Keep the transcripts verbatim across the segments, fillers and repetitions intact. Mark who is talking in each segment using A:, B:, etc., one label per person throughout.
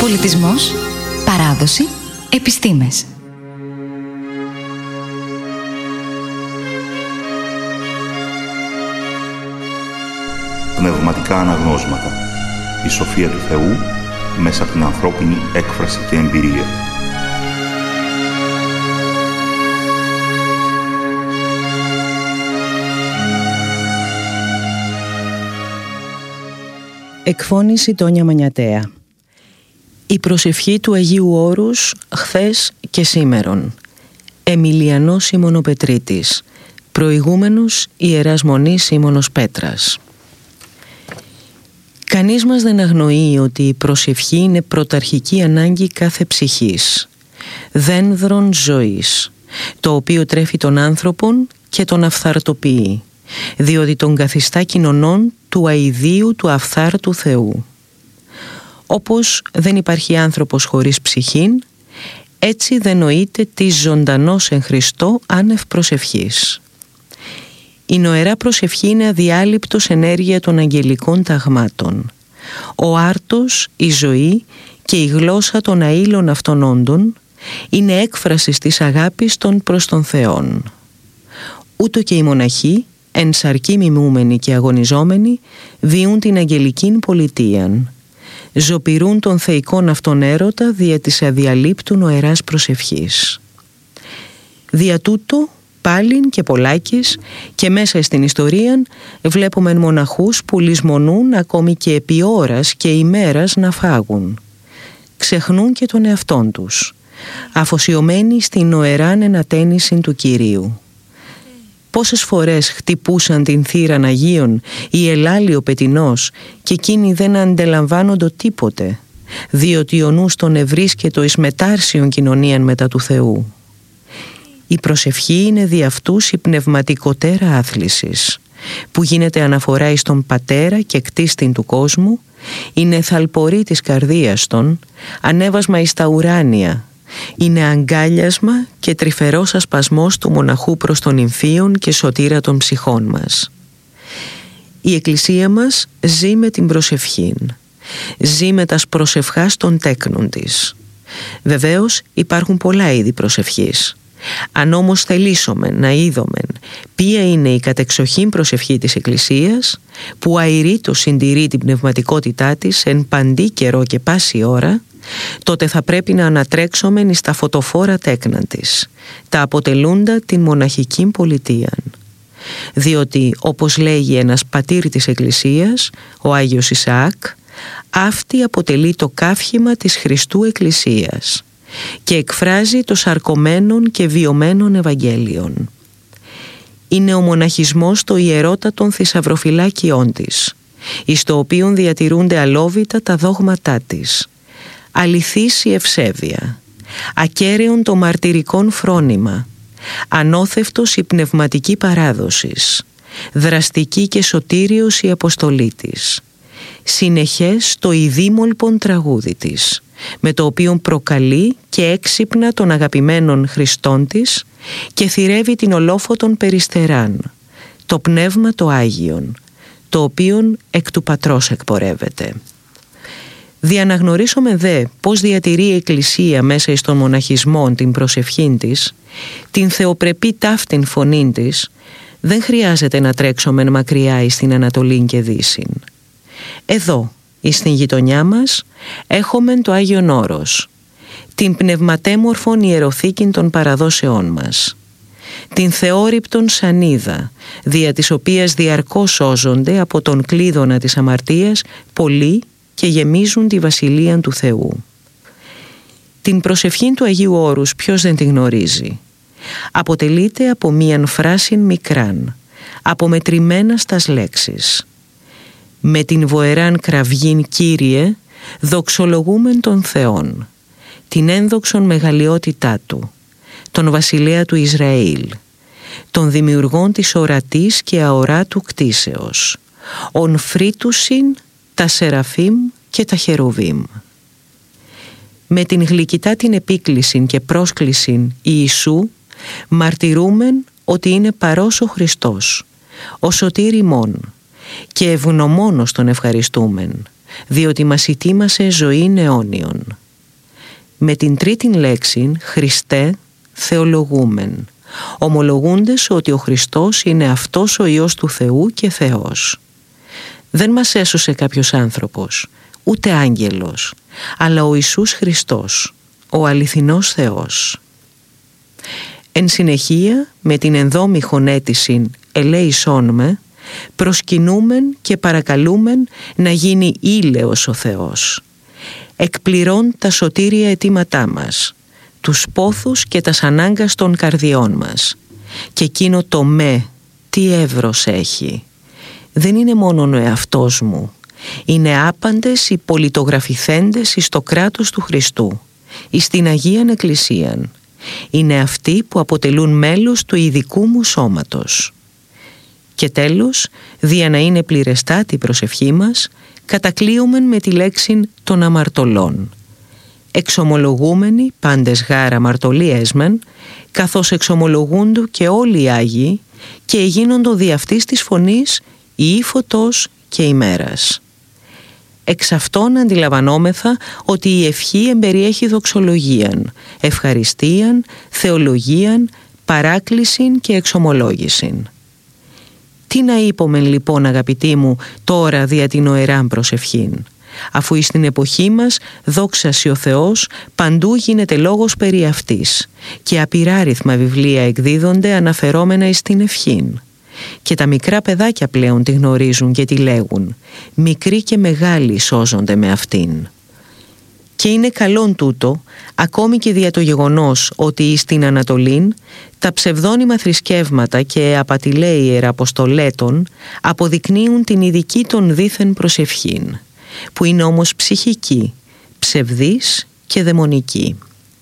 A: Πολιτισμός, παράδοση, επιστήμες.
B: Πνευματικά αναγνώσματα. Η σοφία του Θεού μέσα από την ανθρώπινη έκφραση και εμπειρία.
C: Εκφώνηση Τόνια Μανιατέα. Η προσευχή του Αγίου Όρους χθες και σήμερον. Εμιλιανός Σιμωνοπετρίτης. Προηγούμενος Ιεράς Μονής Σίμωνος Πέτρας. Κανείς μας δεν αγνοεί ότι η προσευχή είναι πρωταρχική ανάγκη κάθε ψυχής, δένδρον ζωής, το οποίο τρέφει τον άνθρωπον και τον αυθαρτοποιεί, διότι τον καθιστά κοινωνών του αηδίου του αυθάρτου Θεού. Όπως δεν υπάρχει άνθρωπος χωρίς ψυχήν, έτσι δεν νοείται τι ζωντανός εν Χριστώ άνευ προσευχής. Η νοερά προσευχή είναι αδιάλειπτος ενέργεια των αγγελικών ταγμάτων. Ο άρτος, η ζωή και η γλώσσα των αήλων αυτών όντων είναι έκφραση της αγάπης των προς τον Θεόν. Ούτω και οι μοναχοί, εν σαρκή μιμούμενοι και αγωνιζόμενοι, βιούν την αγγελικήν πολιτείαν. Ζωπηρούν τον θεϊκόν αυτόν έρωτα δια της αδιαλείπτου νοεράς προσευχής. Δια τούτο, πάλιν και πολλάκις και μέσα στην ιστορία βλέπουμε μοναχούς που λησμονούν ακόμη και επί ώρας και ημέρας να φάγουν. Ξεχνούν και τον εαυτόν τους, αφοσιωμένοι στην νοεράν ενατένιση του Κυρίου. Πόσες φορές χτυπούσαν την θύραν Αγίων η ελάλιο πετεινός και εκείνοι δεν αντελαμβάνοντο τίποτε, διότι ο νους των ευρίσκετο εις μετάρσιον κοινωνίαν μετά του Θεού. Η προσευχή είναι δι' αυτούς η πνευματικοτέρα άθλησης, που γίνεται αναφορά εις τον Πατέρα και κτίστην του κόσμου, είναι θαλπορή της καρδίας των, ανέβασμα εις τα ουράνια, είναι αγκάλιασμα και τρυφερός ασπασμός του μοναχού προς τον Υμφίον και σωτήρα των ψυχών μας. Η Εκκλησία μας ζει με την προσευχήν, ζει με τας προσευχάς των τέκνων της. Βεβαίως υπάρχουν πολλά είδη προσευχής. Αν όμως θελήσομεν να είδομεν ποια είναι η κατεξοχήν προσευχή της Εκκλησίας, που αηρήτως συντηρεί την πνευματικότητά της εν παντή καιρό και πάση ώρα, τότε θα πρέπει να ανατρέξομεν εις τα φωτοφόρα τέκνα της, τα αποτελούντα την μοναχικήν πολιτείαν. Διότι, όπως λέγει ένας πατήρ της Εκκλησίας, ο Άγιος Ισαάκ, αυτή αποτελεί το καύχημα της Χριστού Εκκλησίας και εκφράζει το σαρκωμένον και βιωμένον Ευαγγέλιον. Είναι ο μοναχισμός το ιερότατον θησαυροφυλάκιόν της, εις το οποίον διατηρούνται αλόβητα τα δόγματά της, αληθής η ευσέβεια, ακέραιον το μαρτυρικόν φρόνημα, ανώθευτος η πνευματική παράδοσης, δραστική και σωτήριος η αποστολή της, συνεχές το ειδήμολπον τραγούδι της, με το οποίο προκαλεί και έξυπνα των αγαπημένων Χριστών της και θυρεύει την ολόφωτον περιστεράν, το πνεύμα το Άγιον, το οποίον εκ του Πατρός εκπορεύεται. Διαναγνωρίσουμε δε πώς διατηρεί η Εκκλησία μέσα εις τον μοναχισμό την προσευχήν της, την θεοπρεπή ταύτην φωνήν της, δεν χρειάζεται να τρέξομεν μακριά εις την Ανατολήν και Δύσιν. Εδώ, εις την γειτονιά μας, έχομεν το Άγιον Όρος, την πνευματέμορφον ιεροθήκην των παραδόσεών μας, την θεόρυπτον σανίδα, δια της οποίας διαρκώς σώζονται από τον κλείδωνα της αμαρτίας πολλοί και γεμίζουν τη βασιλεία του Θεού. Την προσευχήν του Αγίου Όρους ποιος δεν την γνωρίζει? Αποτελείται από μίαν φράσιν μικράν, απομετρημένα στας λέξεις. Με την βοεράν κραυγήν Κύριε δοξολογούμεν τον Θεόν, την ένδοξον μεγαλειότητά Του, τον βασιλέα του Ισραήλ, τον δημιουργόν της ορατής και αοράτου κτίσεως, ον φρύτουσιν τα Σεραφείμ και τα Χερουβίμ. Με την γλυκητά την επίκλησιν και πρόσκλησιν Ιησού μαρτυρούμεν ότι είναι παρός ο Χριστός, ο σωτήρ ημών, και ευγνωμόνος τον ευχαριστούμεν, διότι μας ητήμασε ζωήν αιώνιον. Με την τρίτην λέξην Χριστέ θεολογούμεν, ομολογούντες ότι ο Χριστός είναι αυτός ο Υιός του Θεού και Θεός. Δεν μας έσωσε κάποιος άνθρωπος, ούτε άγγελος, αλλά ο Ιησούς Χριστός, ο αληθινός Θεός. Εν συνεχεία, με την ενδόμηχον αίτησιν ελέησόν με, προσκυνούμεν και παρακαλούμεν να γίνει ήλαιος ο Θεός. Εκπληρών τα σωτήρια αιτήματά μας, τους πόθους και τας ανάγκας των καρδιών μας. Και εκείνο το με, τι εύρος έχει. Δεν είναι μόνον ο εαυτός μου. Είναι άπαντες οι πολιτογραφηθέντες εις το κράτος του Χριστού, εις την Αγίαν Εκκλησίαν. Είναι αυτοί που αποτελούν μέλος του ειδικού μου σώματος. Και τέλος, δια να είναι πληρεστάτη η προσευχή μας, κατακλείομεν με τη λέξη των αμαρτωλών. Εξομολογούμενοι πάντες γάρα αμαρτωλίες μεν, καθώς εξομολογούντο και όλοι οι Άγιοι, και εγίνοντο δι' αυτής της φωνής η φωτός και ημέρας. Εξ αυτών αντιλαμβανόμεθα ότι η ευχή εμπεριέχει δοξολογίαν, ευχαριστίαν, θεολογίαν, παράκλησιν και εξομολόγησιν. Τι να είπομεν λοιπόν, αγαπητοί μου, τώρα δια την οεράν προσευχήν, αφού εις την εποχή μας, δόξασι ο Θεός, παντού γίνεται λόγος περί αυτής και απειράριθμα βιβλία εκδίδονται αναφερόμενα εις την ευχήν. Και τα μικρά παιδάκια πλέον τη γνωρίζουν και τη λέγουν, μικροί και μεγάλοι σώζονται με αυτήν. Και είναι καλόν τούτο, ακόμη και δια το γεγονός ότι εις την Ανατολήν τα ψευδόνυμα θρησκεύματα και απατηλαίοι ιεραποστολέτων αποδεικνύουν την ειδική των δήθεν προσευχήν, που είναι όμως ψυχική, ψευδής και δαιμονική.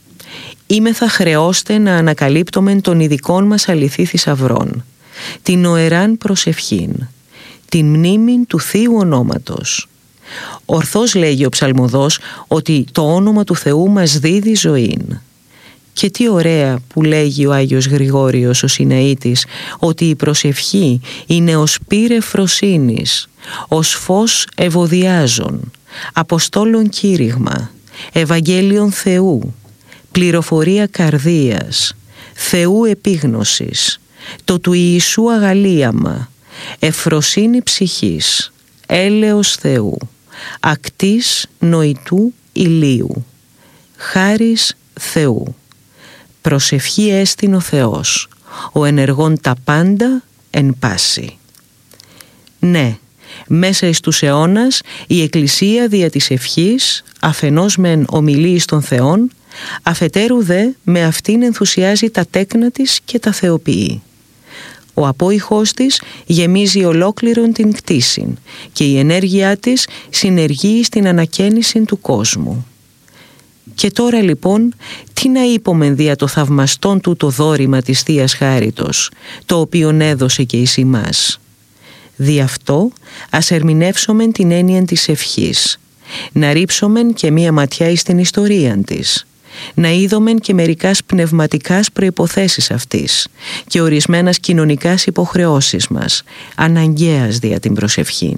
C: Είμεθα χρεώστε να ανακαλύπτομεν των ειδικών μας αληθή θησαυρών, την οεράν προσευχήν, την μνήμην του Θείου ονόματος. Ορθώς λέγει ο ψαλμοδός ότι το όνομα του Θεού μας δίδει ζωήν. Και τι ωραία που λέγει ο Άγιος Γρηγόριος ο Σιναήτης, ότι η προσευχή είναι ως πύρ ευφροσύνης, ως φως ευωδιάζων, αποστόλων κήρυγμα, Ευαγγέλιον Θεού, πληροφορία καρδίας, Θεού επίγνωσης, το του Ιησού αγαλίαμα, ευφροσύνη ψυχής, έλεος Θεού, ακτής νοητού ηλίου, χάρις Θεού. Προσευχή έστιν ο Θεός, ο ενεργών τα πάντα εν πάση. Ναι, μέσα εις τους αιώνας η Εκκλησία δια της ευχής αφενός μεν ομιλεί εις τον Θεόν, αφετέρου δε με αυτήν ενθουσιάζει τα τέκνα της και τα θεοποιεί. Ο απόϊχός της γεμίζει ολόκληρον την κτήσιν και η ενέργειά της συνεργεί στην ανακαίνιση του κόσμου. Και τώρα λοιπόν, τι να είπομεν δια το θαυμαστόν του το δώρημα της Θείας Χάριτος, το οποίον έδωσε και εις ημάς. Δι' αυτό ας ερμηνεύσομεν την έννοια της ευχής, να ρίψομεν και μία ματιά εις την ιστορία της, να είδομεν και μερικάς πνευματικάς προϋποθέσεις αυτής και ορισμένας κοινωνικάς υποχρεώσεις μας, αναγκαίας δια την προσευχήν.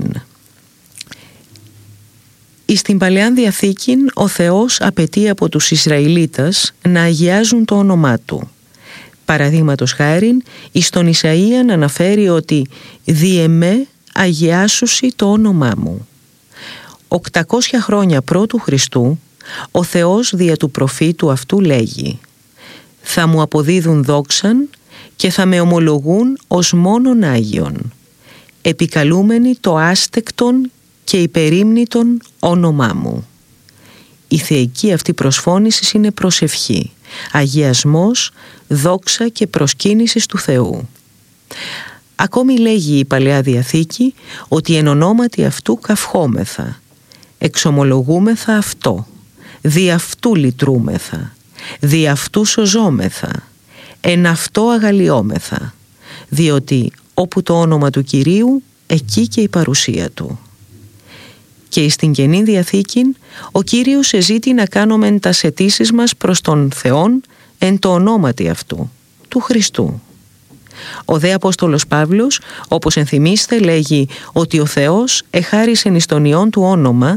C: Εις την Παλαιάν Διαθήκην ο Θεός απαιτεί από τους Ισραηλίτας να αγιάζουν το όνομά Του. Παραδείγματος χάριν, εις τον Ισαΐαν αναφέρει ότι «Δι' εμέ αγιάσουσι το όνομά μου». Οκτακόσια χρόνια πρώτου Χριστού, ο Θεός δια του προφήτου αυτού λέγει «Θα μου αποδίδουν δόξαν και θα με ομολογούν ως μόνον Άγιον, επικαλούμενοι το άστεκτον και υπερήμνητον όνομά μου». Η θεϊκή αυτή προσφώνηση είναι προσευχή, αγιασμός, δόξα και προσκύνηση του Θεού. Ακόμη λέγει η Παλαιά Διαθήκη ότι εν ονόματι αυτού καυχόμεθα, εξομολογούμεθα αυτό, δι' αυτού λυτρούμεθα, δι' αυτού σωζόμεθα, εν αυτό αγαλιόμεθα, διότι όπου το όνομα του Κυρίου, εκεί και η παρουσία Του. Και στην Καινή Διαθήκην ο Κύριος εζήτη να κάνομεν τας αιτήσεις μας προς τον Θεόν εν το ονόματι αυτού, του Χριστού. Ο δε Απόστολος Παύλος, όπως ενθυμίστε, λέγει ότι ο Θεός εχάρισεν εις τον Υιόν του όνομα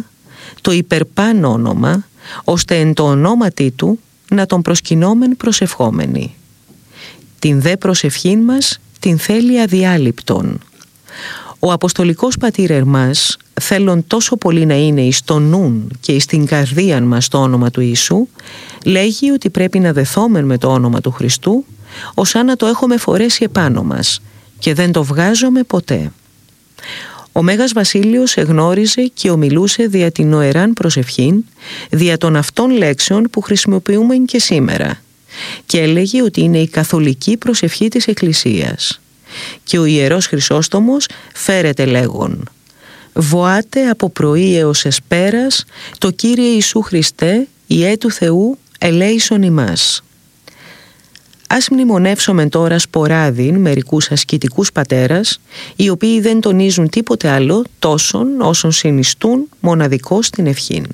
C: το υπερπάν όνομα, ώστε εν το ονόματί του να τον προσκυνόμεν προσευχόμενοι. Την δε προσευχήν μας την θέλει αδιάλειπτον. Ο Αποστολικός Πατήρ μας, θέλον τόσο πολύ να είναι εις το νουν και εις την καρδίαν μας το όνομα του Ιησού, λέγει ότι πρέπει να δεθόμεν με το όνομα του Χριστού, ως να το έχουμε φορέσει επάνω μας και δεν το βγάζουμε ποτέ. Ο Μέγας Βασίλειος εγνώριζε και ομιλούσε δια την νοεράν προσευχήν, δια των αυτών λέξεων που χρησιμοποιούμε και σήμερα, και έλεγε ότι είναι η καθολική προσευχή της Εκκλησίας. Και ο Ιερός Χρυσόστομος φέρεται λέγον: «Βοάτε από πρωί έως εσπέρας το Κύριε Ιησού Χριστέ, Ιε του Θεού, ελέησον ημάς». Ας μνημονεύσομεν τώρα σποράδιν μερικούς ασκητικούς πατέρας, οι οποίοι δεν τονίζουν τίποτε άλλο τόσον όσον συνιστούν μοναδικώς την ευχήν.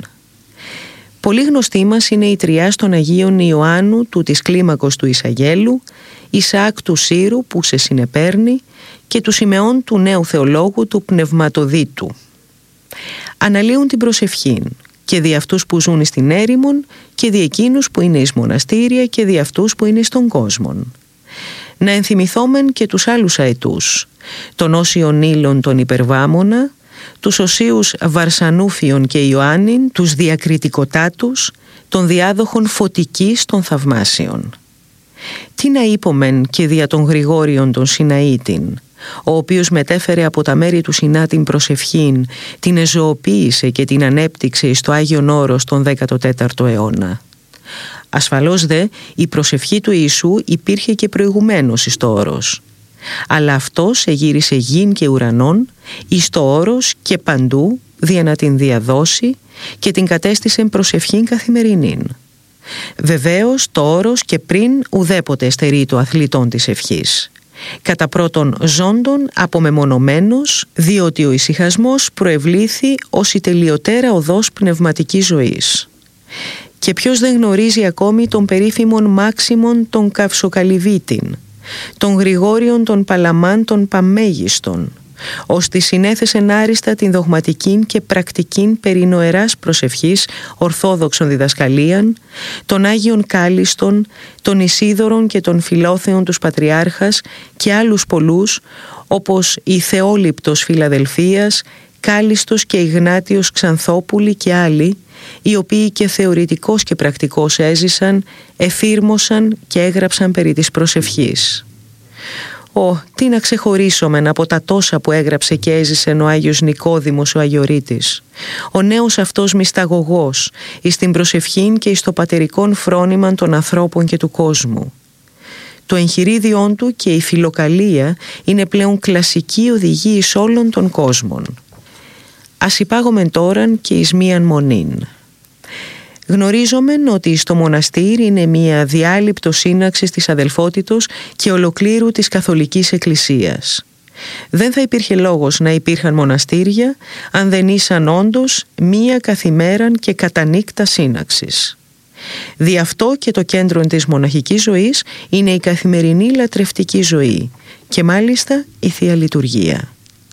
C: Πολύ γνωστή μας είναι η τριάς των Αγίων Ιωάννου του της κλίμακος του Ισαγέλου, Ισαάκ του Σύρου που σε συνεπέρνει και του Σιμεών του νέου θεολόγου του Πνευματοδίτου. Αναλύουν την προσευχήν και δι' αυτούς που ζουν στην έρημον και δι' εκείνους που είναι εις μοναστήρια και δι' αυτούς που είναι στον κόσμον. Να ενθυμηθόμεν και τους άλλους αετούς, τον Όσιον Ήλων τον Υπερβάμωνα, τους Οσίους Βαρσανούφιον και Ιωάννην, τους διακριτικοτάτους, των διάδοχων Φωτικής των Θαυμάσιων. Τι να είπομεν και δια των Γρηγόριον τον Σιναήτην, ο οποίος μετέφερε από τα μέρη του Σινά την προσευχήν, την εζωοποίησε και την ανέπτυξε εις το Άγιον Όρος τον δέκατο τέταρτο αιώνα. Ασφαλώς δε η προσευχή του Ιησού υπήρχε και προηγουμένως εις το Όρος, αλλά αυτός εγύρισε γην και ουρανών εις το Όρος και παντού δια να την διαδώσει και την κατέστησε προσευχήν καθημερινήν. Βεβαίως το Όρος και πριν ουδέποτε στερεί το αθλητών της ευχής. Κατά πρώτον ζώντων απομεμονωμένος, διότι ο ησυχασμός προευλήθη ως η τελειωτέρα οδός πνευματικής ζωής. Και ποιος δεν γνωρίζει ακόμη τον περίφημον Μάξιμον τον Καυσοκαλυβίτην, τον Γρηγόριον τον Παλαμάν τον Παμέγιστον, ώστε συνέθεσεν άριστα την δογματικήν και πρακτικήν περί νοεράς προσευχής ορθόδοξων διδασκαλίαν, τον Άγιον Κάλιστον, τον Ισίδωρον και τον Φιλόθεον τους Πατριάρχας και άλλους πολλούς, όπως η Θεόληπτος Φιλαδελφίας, Κάλιστος και Ιγνάτιος Ξανθόπουλοι και άλλοι, οι οποίοι και θεωρητικός και πρακτικός έζησαν, εφήρμοσαν και έγραψαν περί της προσευχής. Ω, τι να ξεχωρίσομεν από τα τόσα που έγραψε και έζησε ο Άγιος Νικόδημος ο Αγιορείτης, ο νέος αυτός μυσταγωγός, εις την προσευχήν και εις το πατερικόν φρόνημαν των ανθρώπων και του κόσμου. Το εγχειρίδιόν του και η φιλοκαλία είναι πλέον κλασική οδηγή εις όλων των κόσμων. Ας υπάγομεν τόραν και εις μίαν μονήν. Γνωρίζομεν ότι στο μοναστήρι είναι μια διάλειπτο σύναξη της αδελφότητος και ολοκλήρου της Καθολικής Εκκλησίας. Δεν θα υπήρχε λόγος να υπήρχαν μοναστήρια αν δεν ήσαν όντως μία καθημέραν και κατανύκτα σύναξης. Δι' αυτό και το κέντρο της μοναχικής ζωής είναι η καθημερινή λατρευτική ζωή και μάλιστα η Θεία Λειτουργία.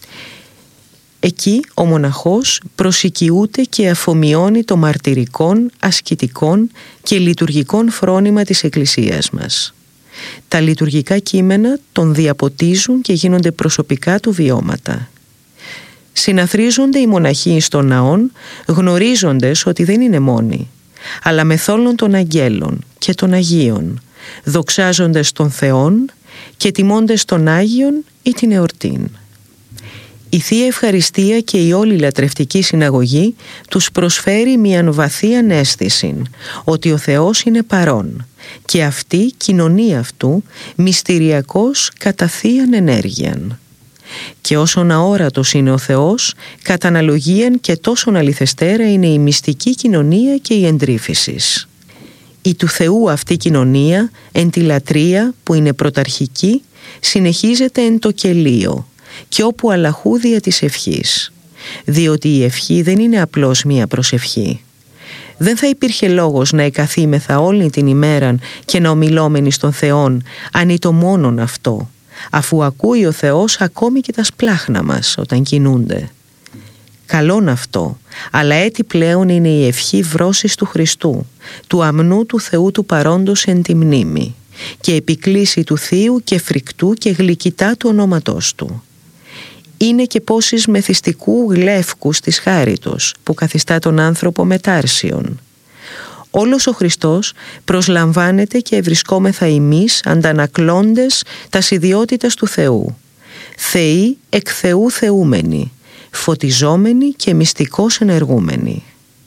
C: Εκεί ο μοναχός προσοικιούται και αφομοιώνει το μαρτυρικόν, ασκητικόν και λειτουργικόν φρόνημα της Εκκλησίας μας. Τα λειτουργικά κείμενα τον διαποτίζουν και γίνονται προσωπικά του βιώματα. Συναθρίζονται οι μοναχοί στον ναόν, γνωρίζοντες ότι δεν είναι μόνοι, αλλά μεθόλων των αγγέλων και των Αγίων, δοξάζοντες τον Θεόν και τιμώντες τον Άγιον ή την εορτήν. Η Θεία Ευχαριστία και η όλη λατρευτική συναγωγή τους προσφέρει μιαν βαθύ ανέστηση ότι ο Θεός είναι παρόν και αυτή κοινωνεί αυτού μυστηριακός κατά θείαν ενέργειαν. Και όσον αόρατος είναι ο Θεός, κατά αναλογίαν και τόσον αληθεστέρα είναι η μυστική κοινωνία και η εντρίφησης. Η του Θεού αυτή κοινωνία εν τη λατρεία που είναι πρωταρχική συνεχίζεται εν το κελίο και όπου αλλαχού δια της ευχής, διότι η ευχή δεν είναι απλώς μία προσευχή. Δεν θα υπήρχε λόγος να εκαθήμεθα όλη την ημέραν και να ομιλώμενοι στον Θεόν αν ή το μόνον αυτό, αφού ακούει ο Θεός ακόμη και τα σπλάχνα μας όταν κινούνται. Καλόν αυτό, αλλά έτι πλέον είναι η ευχή βρώσης του Χριστού, του αμνού του Θεού του παρόντος εν τη μνήμη, και επικλήση του Θείου και φρικτού και γλυκητά του ονόματός του. Είναι και πόσης μεθυστικού γλεύκους της χάριτος που καθιστά τον άνθρωπο μετάρσιον. Όλος ο Χριστός προσλαμβάνεται και ευρισκόμεθα εμείς αντανακλώντες τας ιδιότητας του Θεού. Θεοί εκ Θεού θεούμενοι, φωτιζόμενοι και μυστικώς ενεργούμενοι.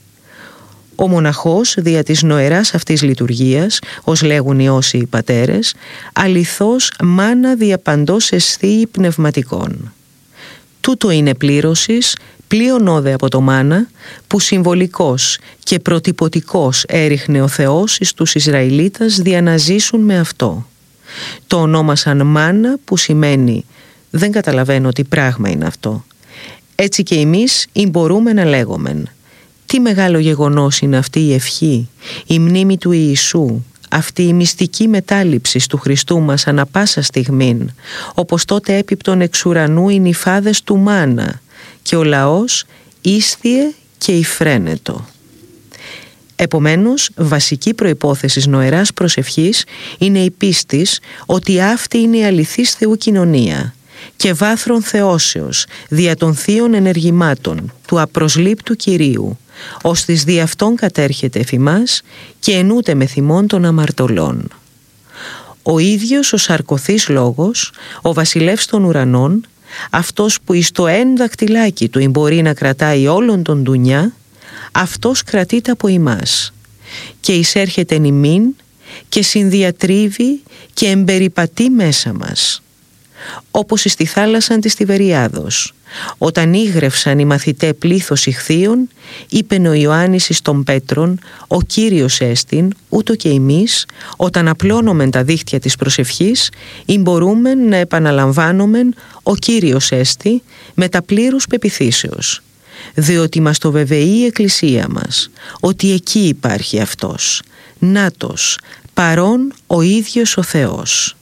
C: Ο μοναχός δια της νοεράς αυτής λειτουργίας, ως λέγουν οι όσοι πατέρες, αληθώς μάνα διαπαντός εσθίη πνευματικών. Τούτο είναι πλήρωσης, πλείον όδε από το μάνα, που συμβολικός και προτυπωτικός έριχνε ο Θεός εις τους Ισραηλίτας δια να ζήσουν με αυτό. Το ονόμασαν μάνα, που σημαίνει «δεν καταλαβαίνω τι πράγμα είναι αυτό». Έτσι και εμείς ή μπορούμε να λέγομεν. Τι μεγάλο γεγονός είναι αυτή η ευχή, η μνήμη του Ιησού, αυτή η μυστική μετάληψη του Χριστού μας ανα πάσα στιγμήν, όπως τότε έπιπτον εξ ουρανού οι νυφάδες του μάνα και ο λαός ίσθιε και υφραίνετο. Επομένως, βασική προϋπόθεση νοεράς προσευχής είναι η πίστης ότι αυτή είναι η αληθής Θεού κοινωνία και βάθρον θεώσεως δια των θείων ενεργημάτων του απροσλήπτου Κυρίου, ώστις δι' αυτόν κατέρχεται εφημάς και ενούται με θυμών των αμαρτωλών. Ο ίδιος ο σαρκωθής λόγος, ο βασιλεύς των ουρανών, αυτός που εις το εν δακτυλάκι του μπορεί να κρατάει όλον τον ντουνιά, αυτός κρατείται από ημάς και εισέρχεται εν ημίν και συνδιατρίβει και εμπεριπατεί μέσα μας. Όπως εις τη θάλασσαν της Τιβεριάδος, όταν ήγρευσαν οι μαθητέ πλήθος ηχθείων, είπεν ο Ιωάννης εις τον Πέτρον, ο Κύριος έστιν, ούτω και εμείς, όταν απλώνομεν τα δίχτυα της προσευχής, ή μπορούμε να επαναλαμβάνομεν ο Κύριος έστι με τα πλήρους πεποιθήσεως, διότι μας το βεβαιεί η Εκκλησία μας, ότι εκεί υπάρχει Αυτός, νάτος, παρών ο ίδιος ο Θεός.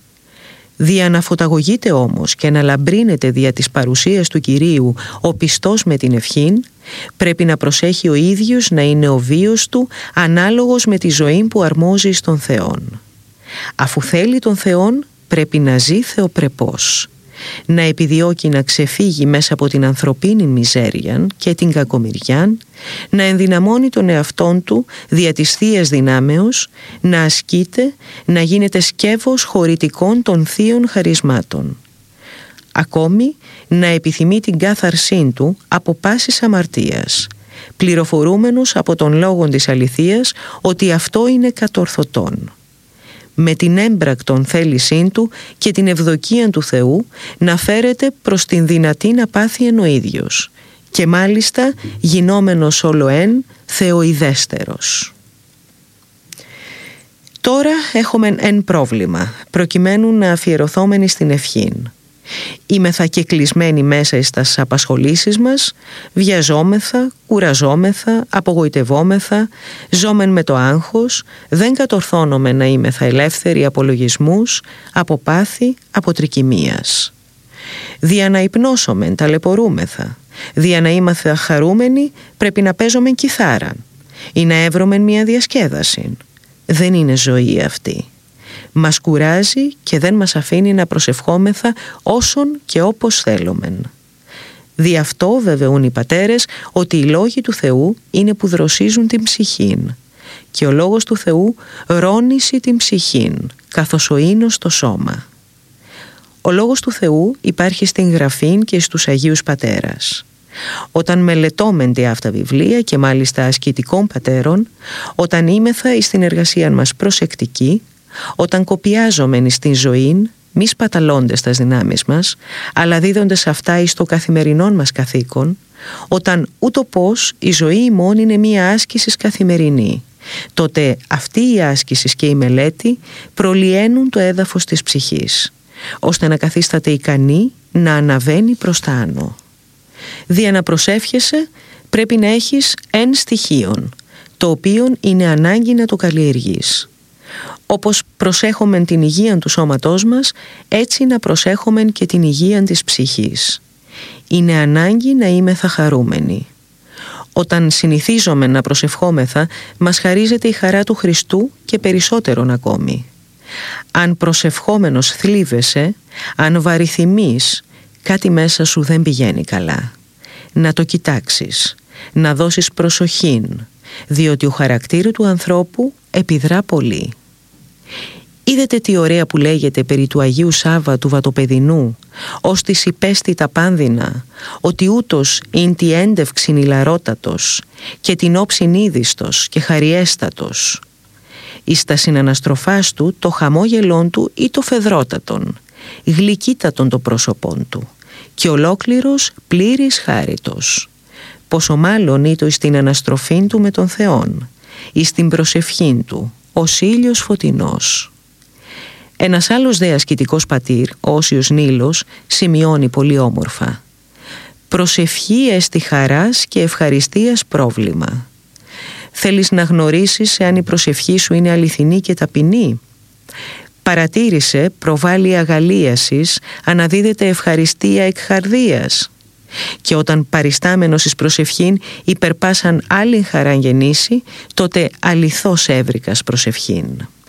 C: Δια να φωταγωγείται όμως και να λαμπρύνεται δια της παρουσίας του Κυρίου ο πιστός με την ευχήν, πρέπει να προσέχει ο ίδιος να είναι ο βίος του ανάλογος με τη ζωή που αρμόζει στον Θεόν. Αφού θέλει τον Θεόν, πρέπει να ζει θεοπρεπώς, να επιδιώκει να ξεφύγει μέσα από την ανθρωπίνη μιζέρια και την κακομοιριά, να ενδυναμώνει τον εαυτόν του δια της θείας δυνάμεως, να ασκείται, να γίνεται σκεύος χωρητικών των θείων χαρισμάτων. Ακόμη να επιθυμεί την κάθαρσή του από πάσης αμαρτίας, πληροφορούμενος από τον λόγον της αληθείας ότι αυτό είναι κατορθωτόν. Με την έμπρακτον θέλησή του και την ευδοκία του Θεού να φέρεται προς την δυνατή να πάθει εν ο ίδιος και μάλιστα γινόμενος όλο εν θεοειδέστερος. Τώρα έχουμε εν πρόβλημα προκειμένου να αφιερωθόμενοι στην ευχήν. Είμεθα και κλεισμένοι μέσα στις απασχολήσεις μας, βιαζόμεθα, κουραζόμεθα, απογοητευόμεθα, ζώμεν με το άγχος, δεν κατορθώνομαι να είμεθα ελεύθεροι από λογισμούς, από πάθη, από τρικυμίας. Δια να υπνώσομεν, ταλαιπωρούμεθα, δια να είμαθα χαρούμενοι, πρέπει να παίζομεν κιθάραν ή να έβρομεν μια διασκέδαση. Δεν είναι ζωή αυτή. Μας κουράζει και δεν μας αφήνει να προσευχόμεθα όσον και όπως θέλομεν. Δι' αυτό βεβαιούν οι πατέρες ότι οι λόγοι του Θεού είναι που δροσίζουν την ψυχήν και ο λόγος του Θεού ρώνισει την ψυχήν καθώς ο ίνος το σώμα. Ο λόγος του Θεού υπάρχει στην Γραφήν και στους Αγίους Πατέρας. Όταν μελετώμενται αυτά βιβλία και μάλιστα ασκητικών πατέρων, όταν είμεθα εις την εργασία μας προσεκτική, όταν κοπιάζομεν στην ζωήν, μη σπαταλώντες τας δυνάμεις μας, αλλά δίδοντες αυτά εις το καθημερινόν μας καθήκον, όταν ούτω πως η ζωή ημών είναι μία άσκηση καθημερινή, τότε αυτή η άσκηση και η μελέτη προλυαίνουν το έδαφος της ψυχής, ώστε να καθίσταται ικανή να αναβαίνει προς τα άνω. Δια να προσεύχεσαι πρέπει να έχεις εν στοιχείον, το οποίο είναι ανάγκη να το καλλιεργείς. Όπως προσέχομεν την υγεία του σώματός μας, έτσι να προσέχομεν και την υγεία της ψυχής. είναι ανάγκη να είμεθα χαρούμενοι. Όταν συνηθίζομαι να προσευχόμεθα, μας χαρίζεται η χαρά του Χριστού και περισσότερον ακόμη. Αν προσευχόμενος θλίβεσαι, αν βαριθυμείς, κάτι μέσα σου δεν πηγαίνει καλά. Να το κοιτάξεις, να δώσεις προσοχήν, διότι ο χαρακτήρου του ανθρώπου επιδρά πολύ. Είδατε τι ωραία που λέγεται περί του Αγίου Σάββα του Βατοπεδινού, ως της υπέστη τα πάνδυνα, ότι ούτως ειν τη έντευξην ηλαρότατος και την όψιν είδιστος και χαριέστατος. Εις τα συναναστροφάς του το χαμόγελόν του ή το φεδρότατον, γλυκύτατον το πρόσωπόν του και ολόκληρος πλήρης χάριτος. Πόσο μάλλον ήτο εις την αναστροφήν του με τον Θεόν, εις την προσευχήν του, ως ήλιος φωτεινός. Ένας άλλος δε ασκητικός πατήρ, ο Όσιος Νήλος, σημειώνει πολύ όμορφα: «Προσευχή εστι χαράς και ευχαριστίας πρόβλημα». Θέλεις να γνωρίσεις εάν η προσευχή σου είναι αληθινή και ταπεινή? Παρατήρησε, προβάλλει αγαλίασης, αναδίδεται ευχαριστία εκ χαρδίας. Και όταν παριστάμενος εις προσευχήν υπερπάσαν άλλην χαράν γεννήσει, τότε αληθώς έβρικας προσευχήν.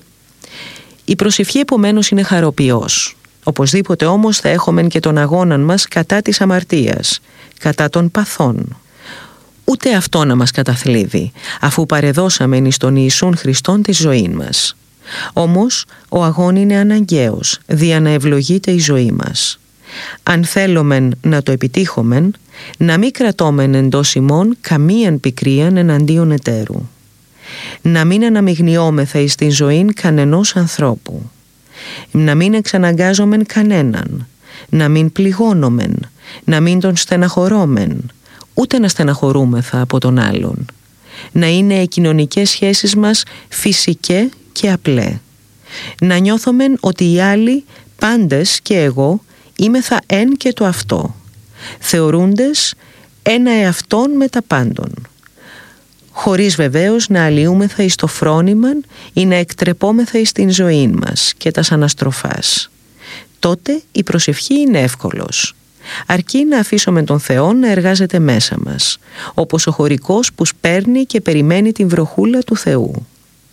C: Η προσευχή επομένως είναι χαροποιός. Οπωσδήποτε όμως θα έχομεν και τον αγώναν μας κατά της αμαρτίας, κατά των παθών. Ούτε αυτό να μας καταθλίβει, αφού παρεδώσαμεν εις τον Ιησούν Χριστόν τη ζωή μας. Όμως ο αγών είναι αναγκαίος, δια να ευλογείται η ζωή μας. Αν θέλομεν να το επιτύχομεν, να μην κρατώμεν εντός ημών καμίαν πικρίαν εναντίον εταίρου. Να μην αναμειγνιόμεθα εις την ζωήν κανενός ανθρώπου. Να μην εξαναγκάζομεν κανέναν. Να μην πληγώνομεν. Να μην τον στεναχωρώμεν. Ούτε να στεναχωρούμεθα από τον άλλον. Να είναι οι κοινωνικές σχέσεις μας φυσικέ και απλέ. Να νιώθομεν ότι οι άλλοι, πάντες και εγώ, είμεθα εν και το αυτό, θεωρούντες ένα εαυτόν με τα πάντων, χωρίς βεβαίως να αλλοιούμεθα εις το φρόνημαν ή να εκτρεπόμεθα εις την ζωή μας και τας αναστροφάς. Τότε η προσευχή είναι εύκολος, αρκεί να αφήσουμε τον Θεό να εργάζεται μέσα μας, όπως ο χωρικός που σπέρνει και περιμένει την βροχούλα του Θεού.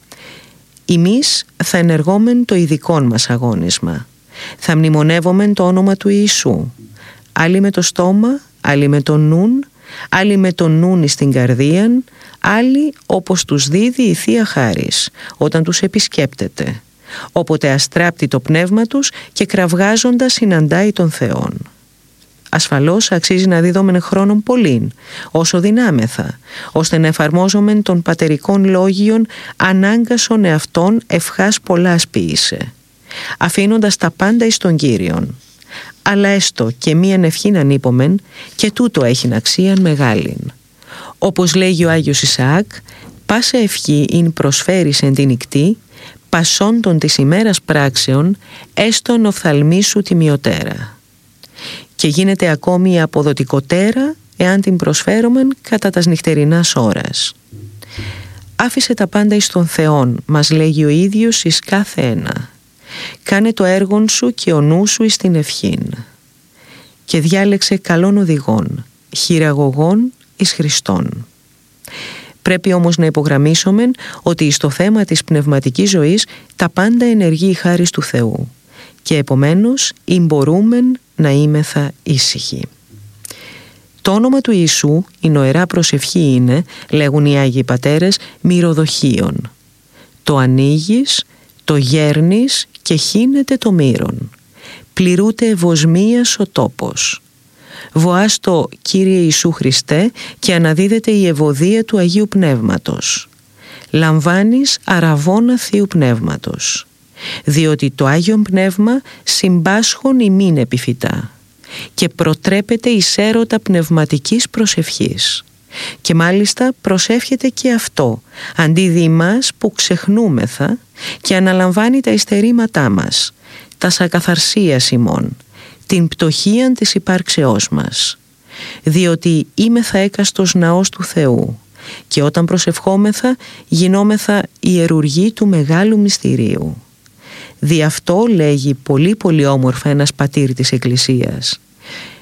C: Εμείς θα ενεργόμεν το ειδικόν μας αγώνισμα. Θα μνημονεύομεν το όνομα του Ιησού, άλλοι με το στόμα, άλλοι με τον νουν, άλλοι με τον νουν στην καρδίαν, άλλοι όπως τους δίδει η Θεία Χάρις όταν τους επισκέπτεται, όποτε αστράπτει το πνεύμα τους και κραυγάζοντας συναντάει τον Θεόν. Ασφαλώς αξίζει να δίδομεν χρόνον πολλήν, όσο δυνάμεθα, ώστε να εφαρμόζομεν των πατερικών λόγιων ανάγκασον εαυτόν ευχάς πολλάς ποιήσε, αφήνοντας τα πάντα εις τον Κύριον. Αλλά έστω και μίαν ευχήν ανήπομεν, και τούτο έχει αξίαν μεγάλην. Όπως λέγει ο Άγιος Ισαάκ, πάσα ευχή ειν προσφέρεις εν την νυκτή, πασόντων της ημέρας πράξεων, έστον οφθαλμή σου τιμιωτέρα. Και γίνεται ακόμη αποδοτικοτέρα εάν την προσφέρομεν κατά τας νυχτερινάς ώρας. Άφησε τα πάντα εις τον Θεόν, μας λέγει ο ίδιος εις κάθε ένα. Κάνε το έργον σου και ο νου σου εις την ευχήν. Και διάλεξε καλών οδηγών, χειραγωγών εις Χριστόν. Πρέπει όμως να υπογραμμίσομεν ότι στο θέμα της πνευματικής ζωής τα πάντα ενεργεί η χάρις του Θεού και επομένως μπορούμεν να είμεθα ήσυχοι. Το όνομα του Ιησού, η νοερά προσευχή είναι, λέγουν οι Άγιοι Πατέρες, μυροδοχίων. Το ανοίγεις, το γέρνεις και χύνεται το μύρον. Πληρούται ευωσμίας ο τόπος. Βοάς το Κύριε Ιησού Χριστέ και αναδίδεται η ευωδία του Αγίου Πνεύματος. Λαμβάνεις αραβώνα Θείου Πνεύματος, διότι το Άγιον Πνεύμα συμπάσχων ημίν επιφυτά και προτρέπεται εις έρωτα πνευματικής προσευχής. Και μάλιστα προσεύχεται και αυτό, αντί δι' μας που ξεχνούμεθα, και αναλαμβάνει τα υστερήματά μας, τας ακαθαρσίας ημών, την πτωχίαν της υπάρξεώς μας. Διότι είμεθα έκαστος ναός του Θεού και όταν προσευχόμεθα γινόμεθα ιερουργοί του μεγάλου μυστηρίου. Δι' αυτό λέγει πολύ πολύ όμορφα ένας πατήρ της Εκκλησίας: